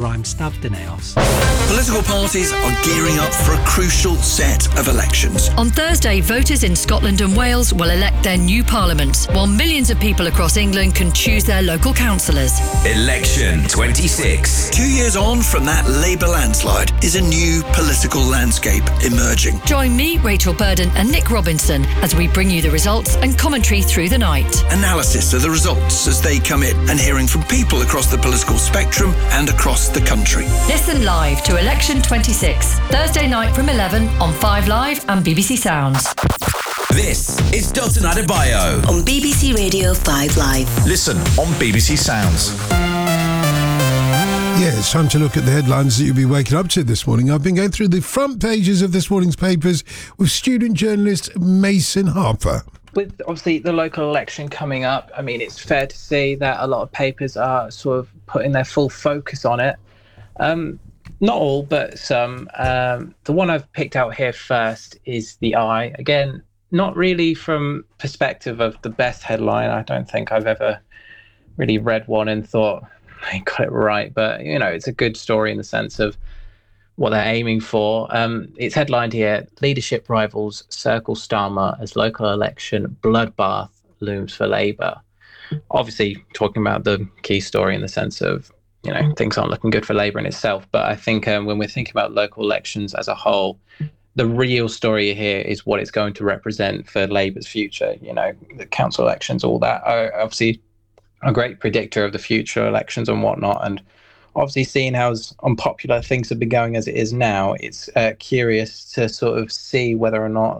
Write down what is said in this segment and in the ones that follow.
Rhyme Stavdaneos. Political parties are gearing up for a crucial set of elections. On Thursday, voters in Scotland and Wales will elect their new parliaments, while millions of people across England can choose their local councillors. Election 26. 2 years on from that Labour landslide is a new political landscape emerging. Join me, Rachel Burden and Nick Robinson as we bring you the results and commentary through the night. Analysis of the results as they come in and hearing from people across the political spectrum and across the country. Listen live to Election 26, Thursday night from 11 on 5 Live and BBC Sounds. This is Dalton Adebayo on BBC Radio 5 Live. Listen on BBC Sounds. Yeah, it's time to look at the headlines that you'll be waking up to this morning. I've been going through the front pages of this morning's papers with student journalist Mason Harper. With obviously the local election coming up, I mean, it's fair to say that a lot of papers are sort of putting their full focus on it. Not all, but some. The one I've picked out here first is The Eye. Again, not really from perspective of the best headline. I don't think I've ever really read one and thought, I got it right, but it's a good story in the sense of what they're aiming for. It's headlined here: leadership rivals circle Starmer as local election bloodbath looms for Labour. Obviously, talking about the key story in the sense of things aren't looking good for Labour in itself. But I think when we're thinking about local elections as a whole, the real story here is what it's going to represent for Labour's future. The council elections, all that, are obviously a great predictor of the future elections and whatnot. And obviously, seeing how unpopular things have been going as it is now, it's curious to sort of see whether or not,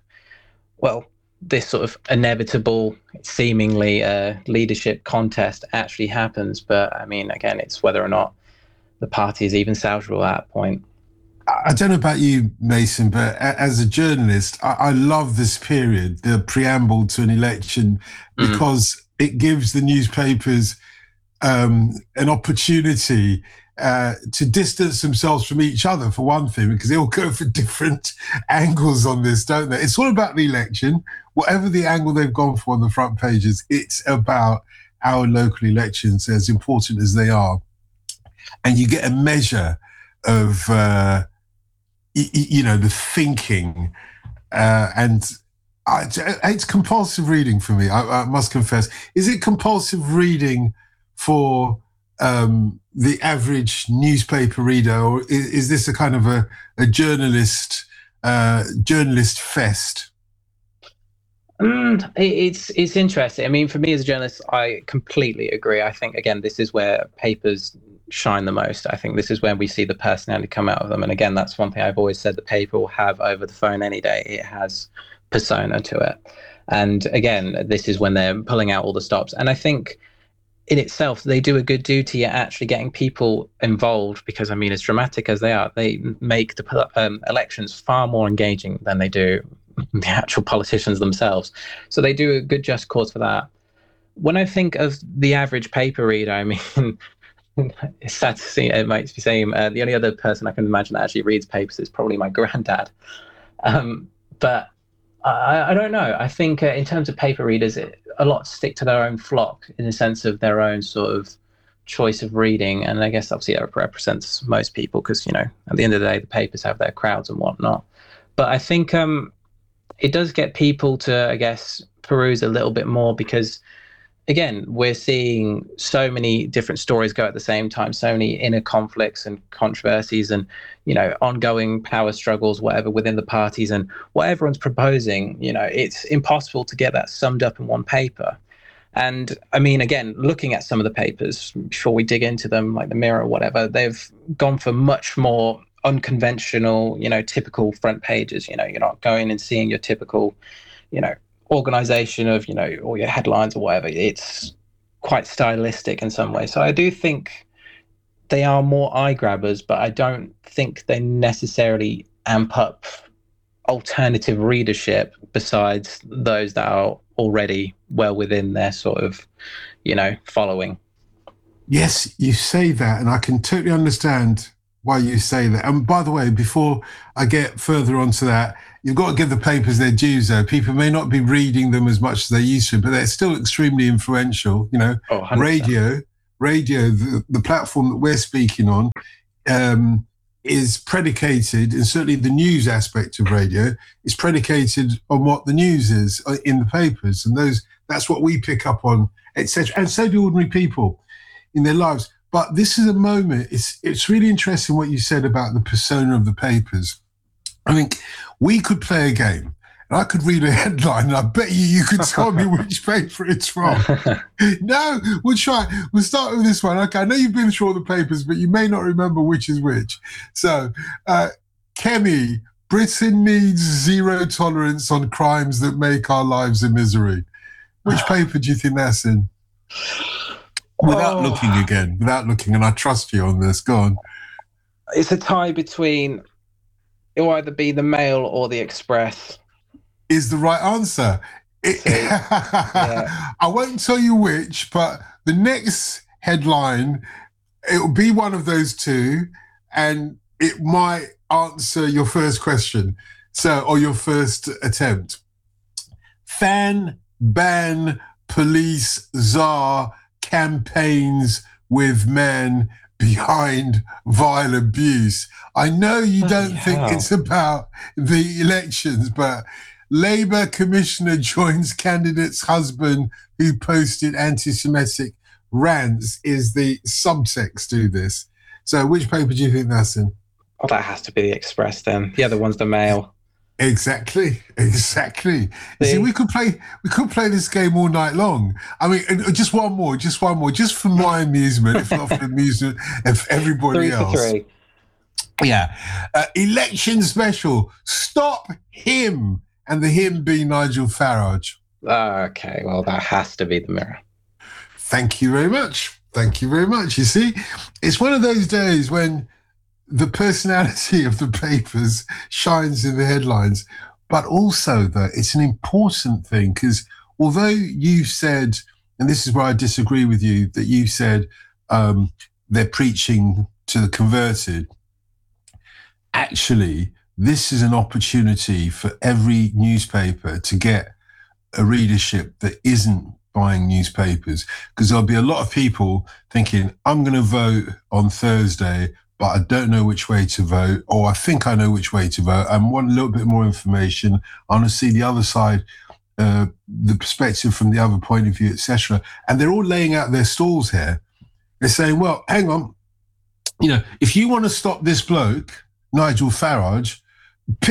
this sort of inevitable, seemingly leadership contest actually happens. But I mean, again, it's whether or not the party is even salvageable at that point. I don't know about you, Mason, but as a journalist, I love this period, the preamble to an election, because it gives the newspapers an opportunity to distance themselves from each other, for one thing, because they all go for different angles on this, don't they? It's all about the election. Whatever the angle they've gone for on the front pages, it's about our local elections, as important as they are. And you get a measure of, the thinking. And it's compulsive reading for me, I must confess. Is it compulsive reading for the average newspaper reader, or is this a kind of a journalist fest? It's interesting. I mean, for me as a journalist, I completely agree. I think, again, this is where papers shine the most. I think this is where we see the personality come out of them. And again, that's one thing I've always said: the paper will have over the phone any day. It has persona to it. And again, this is when they're pulling out all the stops. And I think in itself, they do a good duty at actually getting people involved, because, I mean, as dramatic as they are, they make the elections far more engaging than they do the actual politicians themselves. So they do a good just cause for that. When I think of the average paper reader, I mean, it's sad to see, it makes me say the only other person I can imagine that actually reads papers is probably my granddad. But I don't know. I think in terms of paper readers, a lot stick to their own flock in the sense of their own sort of choice of reading. And I guess obviously that represents most people because, at the end of the day, the papers have their crowds and whatnot. But I think it does get people to, I guess, peruse a little bit more because, again, we're seeing so many different stories go at the same time, so many inner conflicts and controversies and, ongoing power struggles, whatever, within the parties and what everyone's proposing. It's impossible to get that summed up in one paper. And I mean, again, looking at some of the papers before we dig into them, like the Mirror or whatever, they've gone for much more unconventional, typical front pages. You're not going and seeing your typical, organization of, all your headlines or whatever. It's quite stylistic in some ways. So I do think they are more eye grabbers, but I don't think they necessarily amp up alternative readership besides those that are already well within their sort of, following. Yes, you say that, and I can totally understand why you say that. And by the way, before I get further onto that, you've got to give the papers their dues, though. People may not be reading them as much as they used to, but they're still extremely influential. 100%. radio, the platform that we're speaking on, is predicated, and certainly the news aspect of radio is predicated on what the news is in the papers, and that's what we pick up on, etc. And so do ordinary people in their lives. But this is a moment. It's really interesting what you said about the persona of the papers. I think we could play a game, and I could read a headline, and I bet you could tell me which paper it's from. No, we'll try. We'll start with this one. Okay, I know you've been through all the papers, but you may not remember which is which. So, Kemi, Britain needs zero tolerance on crimes that make our lives a misery. Which paper do you think that's in? Without looking, and I trust you on this. Go on. It's a tie between, it'll either be the Mail or the Express. Is the right answer. I won't tell you which, but the next headline, it'll be one of those two, and it might answer your first question, or your first attempt. Fan, ban, police, czar campaigns with men behind vile abuse. I know you don't think it's about the elections, but Labour commissioner joins candidate's husband who posted anti-Semitic rants is the subtext to this. So which paper do you think that's in? Oh, that has to be the Express then. The other one's the Mail. Exactly. See, we could play this game all night long. I mean, just one more, just for my amusement, if not for the amusement of everybody else. 3 for 3. Yeah. Election special. Stop him. And the him being Nigel Farage. Okay, well, that has to be the Mirror. Thank you very much. You see, it's one of those days when the personality of the papers shines in the headlines, but also that it's an important thing, because although you said, and this is where I disagree with you, that you said they're preaching to the converted, actually, this is an opportunity for every newspaper to get a readership that isn't buying newspapers, because there'll be a lot of people thinking, I'm going to vote on Thursday, but I don't know which way to vote, or I think I know which way to vote. I want a little bit more information. I want to see the other side, the perspective from the other point of view, etc. And they're all laying out their stalls here. They're saying, well, hang on, if you want to stop this bloke, Nigel Farage,